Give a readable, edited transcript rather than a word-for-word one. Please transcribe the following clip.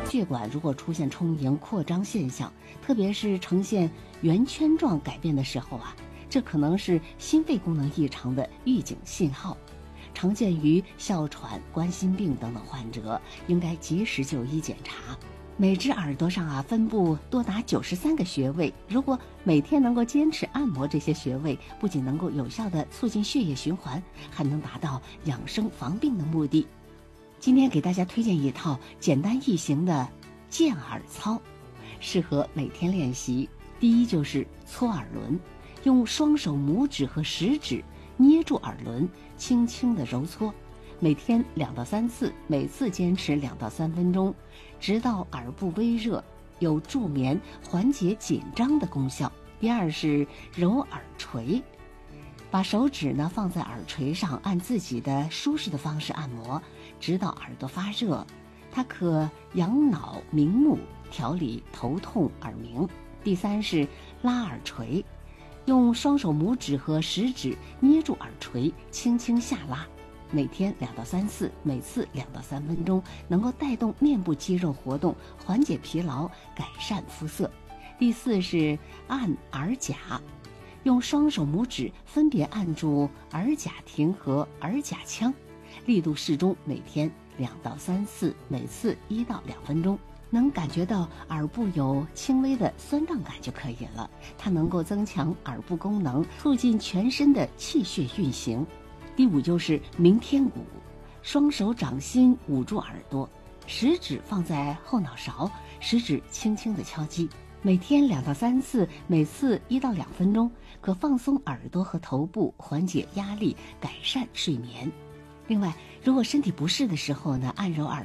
血管如果出现充盈扩张现象，特别是呈现圆圈状改变的时候啊，这可能是心肺功能异常的预警信号，常见于哮喘、冠心病等等患者，应该及时就医检查。每只耳朵上啊分布多达93个穴位，如果每天能够坚持按摩这些穴位，不仅能够有效地促进血液循环，还能达到养生防病的目的。今天给大家推荐一套简单易行的健耳操，适合每天练习。第一就是搓耳轮，用双手拇指和食指捏住耳轮，轻轻地揉搓，每天2到3次，每次坚持2到3分钟，直到耳部微热，有助眠、缓解紧张的功效。第二是揉耳垂，把手指呢放在耳垂上，按自己的舒适的方式按摩，直到耳朵发热。它可养脑明目，调理头痛耳鸣。第三是拉耳垂，用双手拇指和食指捏住耳垂，轻轻下拉，每天2到3次，每次2到3分钟，能够带动面部肌肉活动，缓解疲劳，改善肤色。第四是按耳甲，用双手拇指分别按住耳甲庭和耳甲腔，力度适中，每天2到3次，每次1到2分钟，能感觉到耳部有轻微的酸胀感就可以了。它能够增强耳部功能，促进全身的气血运行。第五就是鸣天鼓，双手掌心捂住耳朵，食指放在后脑勺，食指轻轻地敲击，每天2到3次，每次1到2分钟，可放松耳朵和头部，缓解压力，改善睡眠。另外，如果身体不适的时候呢，按揉耳